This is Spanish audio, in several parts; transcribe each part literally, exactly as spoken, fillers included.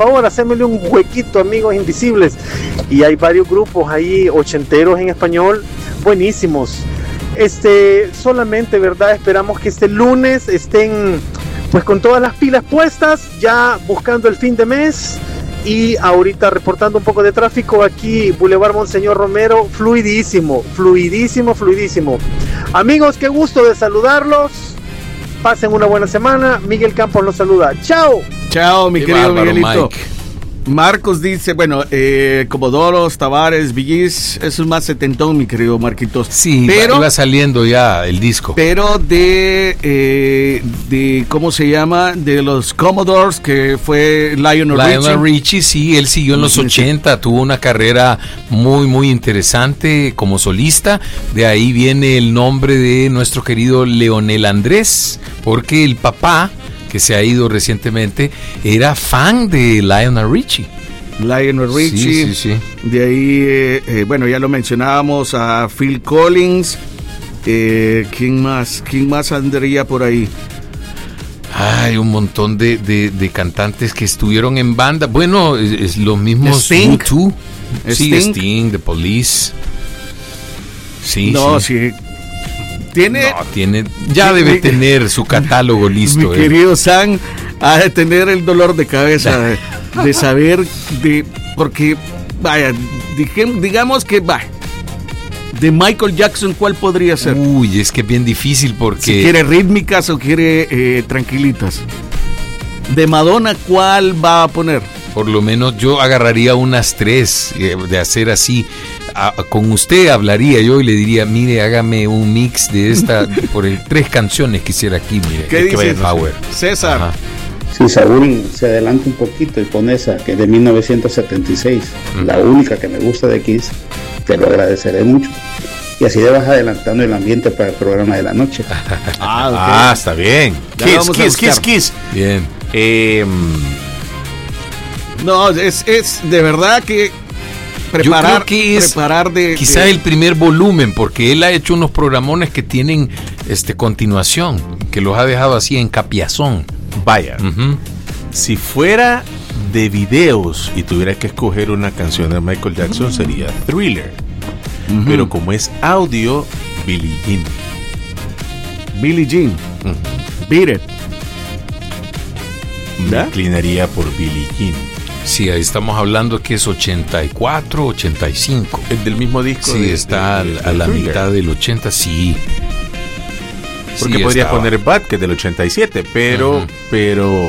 favor, hacémele un huequito, amigos invisibles. Y hay varios grupos ahí ochenteros en español buenísimos. Este, solamente, ¿verdad? Esperamos que este lunes estén pues con todas las pilas puestas, ya buscando el fin de mes. Y ahorita reportando un poco de tráfico aquí, Boulevard Monseñor Romero, fluidísimo, fluidísimo, fluidísimo. Amigos, qué gusto de saludarlos. Pasen una buena semana. Miguel Campos los saluda. ¡Chao! Chao, mi Qué querido bárbaro, Miguelito. Mike. Marcos dice, bueno, eh, Comodoros, Tavares, Villis, eso es más setentón, mi querido Marquitos. Sí, pero iba saliendo ya el disco. Pero de, eh, de, ¿cómo se llama? De los Commodores, que fue Lionel, Lionel Richie. Richie, sí, él siguió en los Sí, sí. ochenta, tuvo una carrera muy, muy interesante como solista. De ahí viene el nombre de nuestro querido Leonel Andrés, porque el papá, que se ha ido recientemente, era fan de Lionel Richie. Lionel Richie. Sí, sí, sí. De ahí, eh, eh, bueno, ya lo mencionábamos, a Phil Collins. Eh, ¿Quién más? ¿Quién más andaría por ahí? Hay un montón de, de, de cantantes que estuvieron en banda. Bueno, es, es los mismos Sting. U dos. Sí, Sting. Sting, The Police. Sí, No, sí. sí. Tiene, No, tiene, ya Mi- debe mi- tener su catálogo mi listo. eh. querido Sam, ha de tener el dolor de cabeza de, de saber, de porque, vaya, dije- digamos que, vaya, de Michael Jackson, ¿cuál podría ser? Uy, es que es bien difícil porque... Si quiere rítmicas o quiere eh, tranquilitas. De Madonna, ¿cuál va a poner? Por lo menos yo agarraría unas tres, eh, de hacer así. A- con usted hablaría yo y le diría, mire, hágame un mix de esta, por el, tres canciones quisiera aquí, mire. ¿Qué que dices? vaya Power. César. Ajá. Si Saúl se adelanta un poquito y pone esa, que es de mil novecientos setenta y seis, Mm. la única que me gusta de Kiss, te lo agradeceré mucho. Y así le vas adelantando el ambiente para el programa de la noche. Ah, ok. Ah, está bien. Ya Kiss, vamos a Kiss, buscar. Kiss, Kiss. Bien. Eh, No, es, es de verdad que preparar, creo que es preparar de... Quizá de- el primer volumen, porque él ha hecho unos programones que tienen este continuación, que los ha dejado así en capiazón. vaya, Ujú. si fuera de videos y tuviera que escoger una canción de Michael Jackson sería Thriller. Ujú. Pero como es audio, Billie Jean. Billie Jean, Ujú. Beat It. Me ¿Ya? inclinaría por Billie Jean. Sí, ahí estamos hablando que es ochenta y cuatro, ochenta y cinco. El del mismo disco. Sí, de- está de- de- a la de Thriller. mitad del ochenta, sí. Porque Sí, podría estaba. poner Bad, que es del ochenta y siete, pero, Ujú. pero,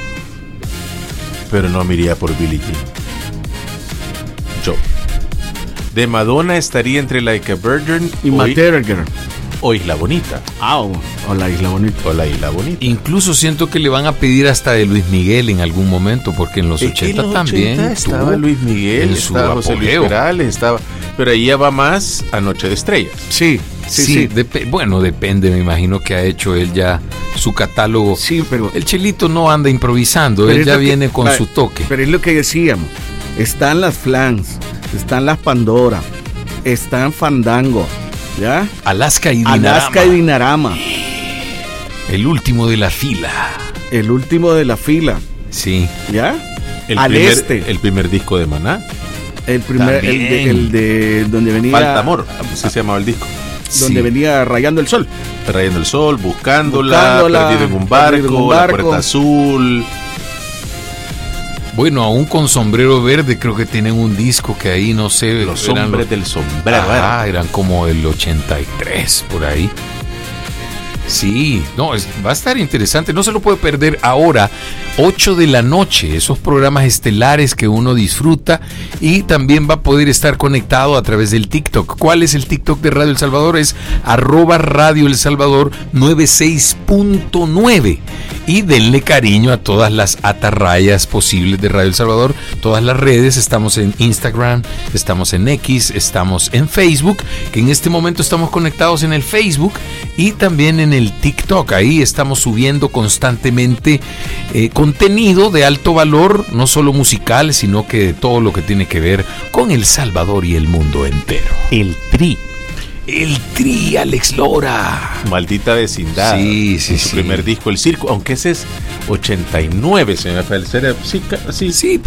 pero no me iría por Billie Jean. Yo. De Madonna estaría entre Like a Virgin Y o, Material Girl. o Isla Bonita. Ah, o, o La Isla Bonita. O la Isla Bonita. Incluso siento que le van a pedir hasta de Luis Miguel en algún momento, porque en los Es que en ochenta los también ochenta estaba tuvo Luis Miguel, en su estaba José Luis apogeo. Perales, estaba, pero ahí ya va más a Noche de Estrellas. Sí, sí, Sí, sí. depe- bueno, depende, me imagino que ha hecho él ya su catálogo. Sí, pero, El Chelito no anda improvisando, pero él es ya lo que- viene con vale, su toque. Pero es lo que decíamos. Están las Flans, están las Pandora, están Fandango, ¿ya? Alaska y Dinarama, Alaska y Dinarama, el último de la fila. el último de la fila, Sí, ¿ya? El Al primer, este. el primer disco de Maná. El primer, el de, También. el de donde venía, Falta Amor, así se llamaba el disco. donde sí. venía Rayando el Sol. Rayando el Sol, buscándola, Buscándola, perdido en un Perdido en barco, un La barco. Puerta Azul. Bueno, aún con Sombrero Verde creo que tienen un disco que ahí no sé. Los eran Hombres del Sombrero. Ajá, eran como el ochenta y tres por ahí. Sí, no, es- va a estar interesante, no se lo puede perder ahora, ocho de la noche, esos programas estelares que uno disfruta y también va a poder estar conectado a través del TikTok. ¿Cuál es el TikTok de Radio El Salvador? Es arroba Radio El Salvador noventa y seis punto nueve y denle cariño a todas las atarrayas posibles de Radio El Salvador, todas las redes, estamos en Instagram, estamos en X, estamos en Facebook, que en este momento estamos conectados en el Facebook y también en el TikTok. Ahí estamos subiendo constantemente eh, contenido de alto valor, no solo musical, sino que de todo lo que tiene que ver con El Salvador y el mundo entero. El Tri. El Tri, Alex Lora. Maldita Vecindad. Sí, sí, su sí. primer disco, El Circo, aunque ese es ochenta y nueve, se me parece. Sí, ca- sí, Sí,